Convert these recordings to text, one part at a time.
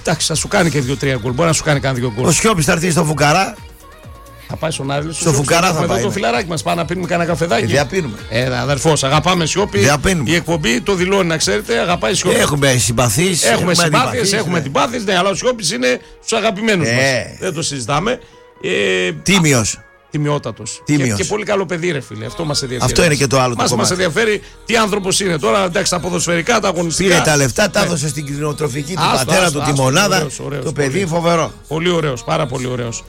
Εντάξει, θα σου κάνει και 2-3 γκολ. Μπορεί να σου κάνει κανένα 2 γκολ. Ο Σιώπης θα έρθει στο Φουκαρά. Θα πάει στον Άρη. Στο Φουκαρά θα πάει. Το φιλαράκι μας, πάμε να πίνουμε κανένα καφεδάκι. Διαπίνουμε. Αδερφός, αγαπάμε Σιώπη. Διαπίνουμε. Η εκπομπή το δηλώνει, να ξέρετε, αγαπάει Σιώπη. Έχουμε συμπαθείς. Έχουμε συμπάθειες, έχουμε αντιπάθειες. Ναι, αλλά ο Σιώπης είναι στους αγαπημένους μας. Δεν το συζητάμε. Τίμιος. Τιμιότατος. Τίμιος. Και πολύ καλό παιδί, ρε φίλε. Αυτό μας ενδιαφέρει. Αυτό είναι και το άλλο το κομμάτι. Μας ενδιαφέρει τι άνθρωπος είναι. Τώρα εντάξει, τα ποδοσφαιρικά, τα αγωνιστικά. Πήρε τα λεφτά, τα έδωσε στην κτηνοτροφική του πατέρα του, τη μονάδα. Το παιδί φοβερό. Πολύ ωραίος, πάρα πολύ ωραίος.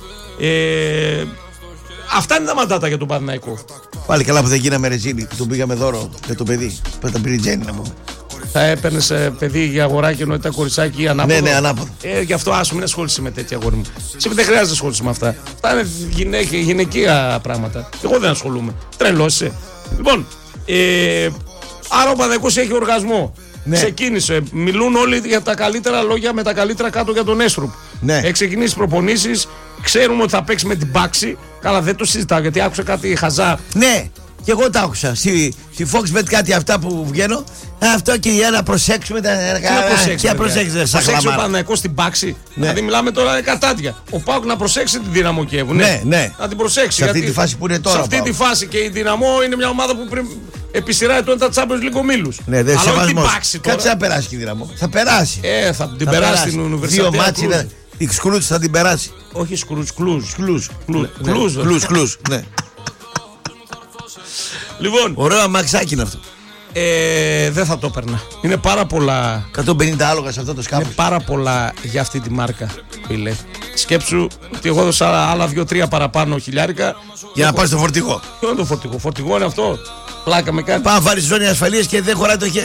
Αυτά είναι τα μαντάτα για τον Παναθηναϊκό. Πάλι καλά που δεν γίναμε ρεζίνη, που τον πήγαμε δώρο για το παιδί. Που τα πήρε η Τζέννη να πούμε. Θα έπαιρνε παιδί για αγοράκι ενώ ήταν κοριτσάκι ανάποδο. Ναι, ανάποδο. Γι' αυτό άσου μην ασχολείσαι με τέτοια αγόρι μου. Εσύ δεν χρειάζεται να ασχολείσαι με αυτά. Αυτά είναι γυναικεία πράγματα. Εγώ δεν ασχολούμαι. Τρελώσαι. Λοιπόν, άρα ο Παναθηναϊκός έχει οργασμό. Ναι. Ξεκίνησε. Μιλούν όλοι για τα καλύτερα λόγια με τα καλύτερα κάτω για τον Έστρουπ. Ναι. Έχει ξεκινήσει προπονήσεις. Ξέρουμε ότι θα παίξει με την Πάξη. Καλά, δεν το συζητάω γιατί άκουσα κάτι χαζά. Ναι. Και εγώ τα άκουσα. Στη Foxbet κάτι αυτά που βγαίνω. Αυτό και για να προσέξουμε τα να προσέξουμε ο Παναθηναϊκός στην Πάξη. Ναι. Δηλαδή μιλάμε τώρα κατάτια. Ο ΠΑΟΚ να προσέξει την Δύναμο Κιέβου. Ναι. Να την προσέξει. Σε αυτή τη φάση που είναι τώρα. Σε αυτή τη φάση και η Δύναμο είναι μια ομάδα που επί σειρά ετών τα Champions League ομίλους. Ναι, δεν αλλά όχι την Πάξη τώρα. Κάτσε να περάσει η Δύναμο. Θα περάσει. Θα την περάσει την Ουνιβερσιτέτ. Δύο μάτσι η Σκρούτς θα την περάσει. Όχι Σκρούτς, Κλουζ. Ναι. Λοιπόν, ωραίο αμαξάκι είναι αυτό. Δεν θα το έπαιρνα. Είναι πάρα πολλά. 150 άλογα σε αυτό το σκάφος. Είναι πάρα πολλά για αυτή τη μάρκα, φίλε. Σκέψου ότι εγώ έδωσα άλλα 2-3 παραπάνω χιλιάρικα. Για να πάρει το φορτηγό. Ποιο είναι το φορτηγό? Φορτηγό είναι αυτό. Πλάκα με κάτι. Πάμε να βάλει ζώνη ασφαλείας και δεν χωράει το χέρι.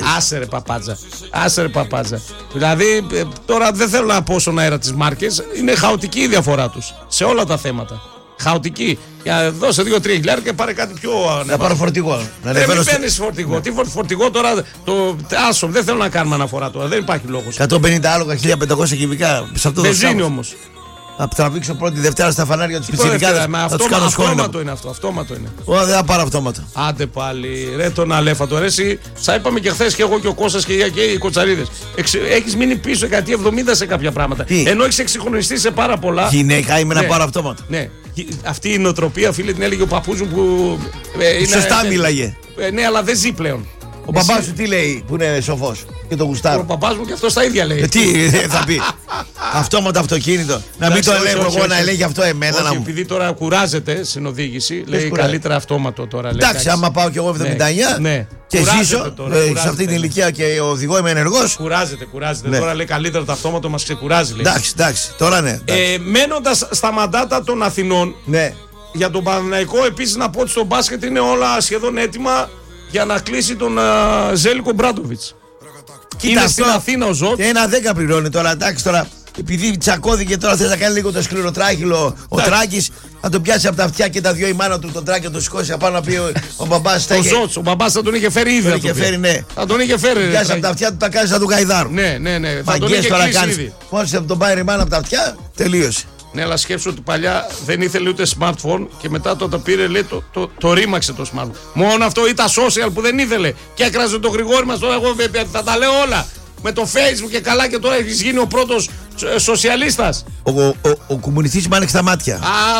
Άσε ρε παπάτζα. Δηλαδή τώρα δεν θέλω να πω στον αέρα τις μάρκες. Είναι χαοτική η διαφορά τους σε όλα τα θέματα. Χαοτική. Για δώσε 2-3 χιλιάρικα και πάρε κάτι πιο ανεβασμένο. Να πάρω φορτηγό. Μην παίρνεις φορτηγό. Τι φορτηγό τώρα. Άσο, δεν θέλω να κάνουμε αναφορά τώρα. Δεν υπάρχει λόγος. 150 άλογα, 1500 κυβικά. Μπενζίνη όμως. Θα τραβήξω πρώτη Δευτέρα στα φανάρια του πιτσιρικάδες. Αυτόματο είναι αυτό. Αυτόματο είναι. Δεν θα πάρω αυτόματο. Άντε πάλι. Ρε τον Αλέφατο. Ρε εσύ. Σα είπαμε και χθες και εγώ και ο Κώστας και οι Κοτσαρίδες. Έχεις μείνει πίσω 170 σε κάποια πράγματα. Τι? Ενώ έχεις εξυγχρονιστεί σε πάρα πολλά. Γυναίκα είμαι να πάρω αυτόματο. Ναι. Αυτή η νοοτροπία, φίλε, την έλεγε ο παππούς μου που. Σωστά μίλαγε. Ναι, αλλά δεν ζει πλέον. Ο μπαμπάς σου τι λέει που είναι σοφός και το γουστάρω. Ο μπαμπάς μου και αυτό τα ίδια λέει. Τι θα πει. Αυτόματο αυτοκίνητο. Να μην το ελέγχω εγώ, να ελέγχει αυτό εμένα. Όχι, επειδή τώρα κουράζεται στην οδήγηση, λέει καλύτερα αυτόματο τώρα. Εντάξει, άμα πάω κι εγώ 79 και ζήσω σε αυτή την ηλικία και οδηγώ είμαι ενεργός. Κουράζεται. Τώρα λέει καλύτερα το αυτόματο, μας ξεκουράζει. Εντάξει, τώρα ναι. Μένοντας στα μαντάτα των Αθηνών, για τον Παναθηναϊκό επίσης να πω ότι στο μπάσκετ είναι όλα σχεδόν έτοιμα για να κλείσει τον Ζέλικο Μπράντοβιτς. Είναι στην Αθήνα ο Ζωτ. Και 1-10 πληρώνει τώρα, εντάξει τώρα. Επειδή τσακώθηκε τώρα, θες να κάνει λίγο το σκληροτράχυλο ο Τράκης, θα τον πιάσει από τα αυτιά και τα δυο η μάνα του τον Τράκη, να τον σηκώσει απάνω να πει ο μπαμπάς. Ο μπαμπάς θα τον είχε φέρει ήδη. Θα τον είχε φέρει. Πιάσει από τα αυτιά του, τα κάνει σαν του Γαϊδάρου. Ναι. Μαγκές τώρα κάνει. Μόλις τον πάρει η μάνα από τα αυτιά, τελείωσε. Ναι, αλλά σκέψου ότι παλιά δεν ήθελε ούτε smartphone και μετά το πήρε, λέει, το ρήμαξε το smartphone. Μόνο αυτό ή τα social που δεν ήθελε. Και έκραζε το Γρηγόρη μας. Τώρα εγώ θα τα λέω όλα. Με το Facebook και καλά και τώρα έχεις γίνει ο πρώτος σοσιαλίστας. Ο κομμουνιστής μου άνοιξε τα μάτια.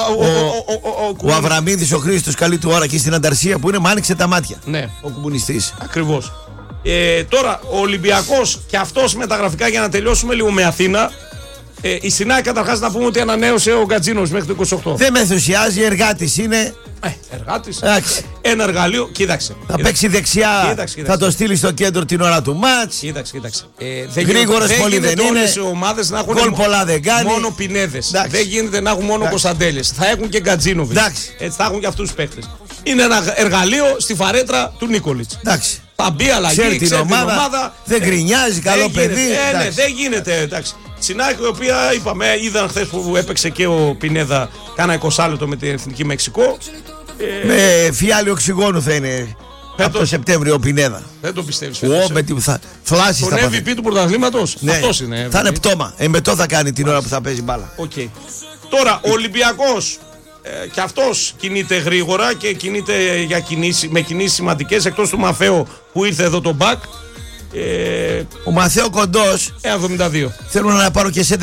Ο Αβραμίδης, ο Χρήστος, καλή του ώρα εκεί στην Ανταρσία που είναι, μου άνοιξε τα μάτια. Ναι. Ο κομμουνιστής. Ακριβώς. Τώρα ο Ολυμπιακός και αυτός με τα γραφικά για να τελειώσουμε λίγο με Αθήνα. Η Σινάκη καταρχάς να πούμε ότι ανανέωσε ο Γκατζίνος μέχρι το 28. Δεν με ενθουσιάζει, εργάτης είναι. Εργάτης. Ένα εργαλείο, κοίταξε. Θα παίξει δεξιά, κοίταξε. Θα το στείλει στο κέντρο την ώρα του μάτς. Κοίταξε. Γρήγορος πολύ δεν είναι. Όλες οι ομάδες να έχουν πολλά δεν κάνει. Μόνο Πινέδες. Δεν γίνεται να έχουν μόνο Κωνσταντέλες. Θα έχουν και Γκατζίνοβιτς. Έτσι θα έχουν και αυτούς τους παίκτες. Είναι ένα εργαλείο στη φαρέτρα του Νίκολιτς. Θα μπει αλλαγή, ξέρει την ομάδα. Δεν γκρινιάζει, καλό παιδί. Δεν γίνεται, εντάξει. Σινάκη, η οποία είπαμε, είδαν χθες που έπαιξε και ο Πινέδα κάνα 20 λεπτό με την Εθνική Μεξικό. Με φιάλι οξυγόνου θα είναι από το Σεπτέμβριο ο Πινέδα. Δεν το πιστεύεις. Με τη φλάση τον MVP του πρωταθλήματος. Αυτός είναι. Θα είναι πτώμα. Εμπετό θα κάνει την ώρα που θα παίζει μπάλα. Τώρα ο Ολυμπιακός και αυτός κινείται γρήγορα και κινείται με κινήσεις σημαντικές, εκτός του Μαφέο που ήρθε εδώ το μπακ. Ο Μαθαίο Κοντός 1,72. Θέλω να πάρω και σε